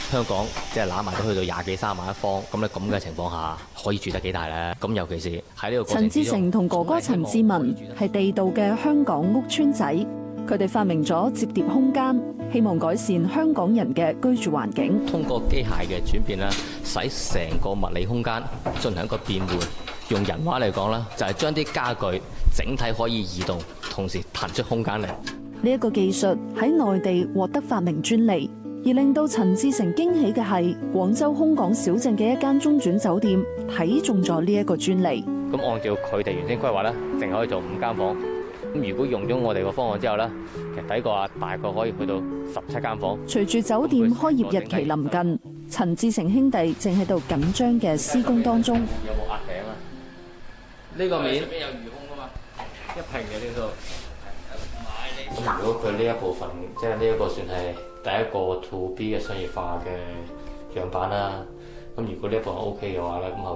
香港即係攬埋都去到20幾30萬一方，咁咧咁嘅情況下，可以住得幾大咧？咁尤其是喺呢個過程之中， 陳志成同哥哥陳志文係地道嘅香港屋邨仔，佢哋發明咗摺疊空間，希望改善香港人嘅居住環境。 通過機械嘅轉變咧，使成個物理空間進行一個變換。用人話嚟講啦，就係將啲家具整體可以移動，同時騰出空間嚟。 呢一個技術喺內地獲得發明專利，而令到陳志成驚喜嘅係，廣州空港小鎮嘅一間中轉酒店睇中咗呢一個專利。 咁按照佢哋原先規劃咧，淨可以做5間房。咁如果用咗我哋個方案之後咧，其實第一個大概可以去到17間房。 隨住酒店開業日期臨近，陳志成兄弟正喺度緊張嘅施工當中。 有冇壓頂啊？呢個面上面有餘空噶嘛，1平嘅呢度。咁如果佢呢一部分，即係呢一個算係第一個 to B 嘅商業化嘅樣板啦。咁如果呢一部分 OK 嘅話咧，咁後